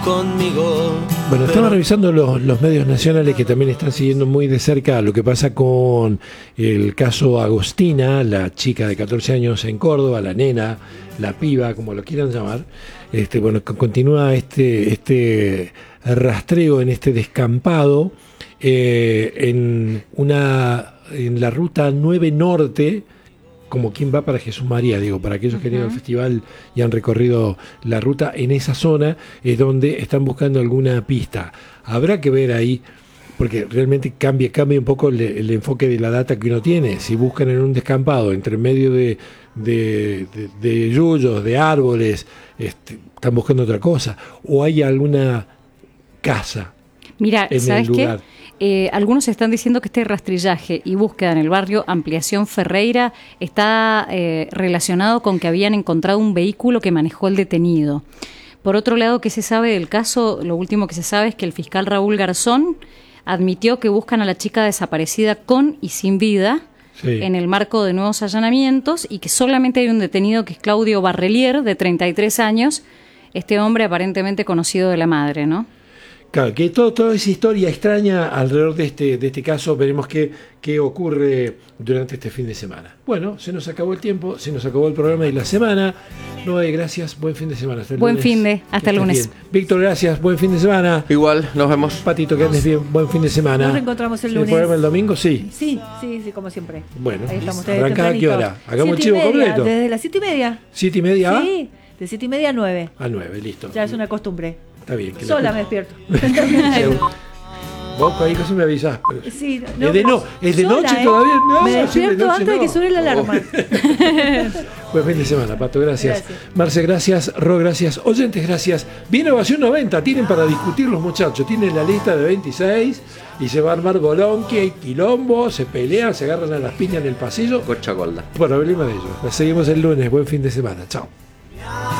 conmigo. Bueno, estaba revisando los medios nacionales que también están siguiendo muy de cerca lo que pasa con el caso Agostina, la chica de 14 años en Córdoba, la nena, la piba, como lo quieran llamar. Bueno, continúa este rastreo en este descampado en la ruta 9 Norte, como quien va para Jesús María, digo, para aquellos que han ido al festival y han recorrido la ruta en esa zona, es donde están buscando alguna pista. Habrá que ver ahí, porque realmente cambia un poco el enfoque de la data que uno tiene. Si buscan en un descampado, entre medio de yuyos, de árboles, están buscando otra cosa, o hay alguna casa. Mira, en ¿sabes el lugar. qué? Algunos están diciendo que este rastrillaje y búsqueda en el barrio Ampliación Ferreira está relacionado con que habían encontrado un vehículo que manejó el detenido. Por otro lado, ¿qué se sabe del caso? Lo último que se sabe es que el fiscal Raúl Garzón admitió que buscan a la chica desaparecida con y sin vida, sí, en el marco de nuevos allanamientos, y que solamente hay un detenido que es Claudio Barrelier, de 33 años, este hombre aparentemente conocido de la madre, ¿no? Claro, que toda esa historia extraña alrededor de este caso, veremos qué ocurre durante este fin de semana. Bueno, se nos acabó el tiempo, se nos acabó el programa de la semana. Noé, gracias, buen fin de semana. Hasta el lunes. Hasta el lunes. Bien. Víctor, gracias, buen fin de semana. Igual, nos vemos. Patito, que andes bien, buen fin de semana. Nos reencontramos el lunes. ¿El programa el domingo? Sí. Sí, como siempre. Bueno, ahí estamos. ¿arranca a qué hora? Hagamos el chivo completo. Desde las 7:30. ¿7:30? Sí, de 7:30 a 9. A 9, listo. Ya es una costumbre. Está bien. Sola me despierto. Vos ahí casi me avisás. Sí, es de sola, noche todavía. No, me despierto antes de que suene la alarma. Buen fin de semana, Pato, gracias. Marce, gracias. Ro, gracias. Oyentes, gracias. Viene Ovación 90, tienen para discutir los muchachos. Tienen la lista de 26 y se va a armar bolón, que hay quilombo, se pelean, se agarran a las piñas en el pasillo. Cocha Golda. Bueno, hablemos de ello. Nos seguimos el lunes. Buen fin de semana. Chao.